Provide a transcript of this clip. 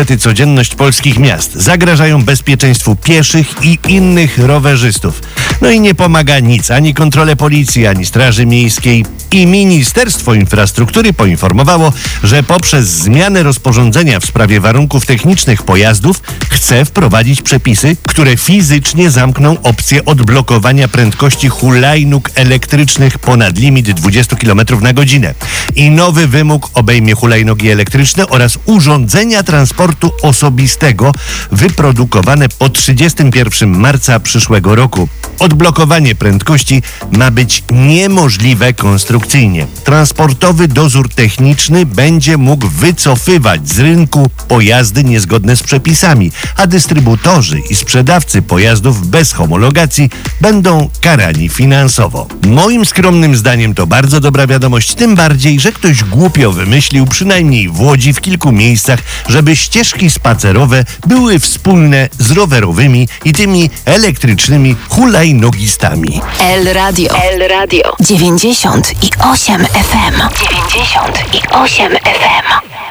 niestety codzienność polskich miast. Zagrażają bezpieczeństwu pieszych i innych rowerzystów. No i nie pomaga nic, ani kontrole policji, ani Straży Miejskiej. I Ministerstwo Infrastruktury poinformowało, że poprzez zmianę rozporządzenia w sprawie warunków technicznych pojazdów chce wprowadzić przepisy, które fizycznie zamkną opcję odblokowania prędkości hulajnóg elektrycznych ponad limit 20 km na godzinę. I nowy wymóg obejmie hulajnogi elektryczne oraz urządzenia transportu osobistego wyprodukowane po 31 marca przyszłego roku. Odblokowanie prędkości ma być niemożliwe konstrukcyjnie. Transportowy dozór techniczny będzie mógł wycofywać z rynku pojazdy niezgodne z przepisami, a dystrybutorzy i sprzedawcy pojazdów bez homologacji będą karani finansowo. Moim skromnym zdaniem to bardzo dobra wiadomość, tym bardziej, że ktoś głupio wymyślił, przynajmniej w Łodzi, w kilku miejscach, żeby ścieżki spacerowe były wspólne z rowerowymi i tymi elektrycznymi hulajnogistami. El Radio 98 FM. 98 FM.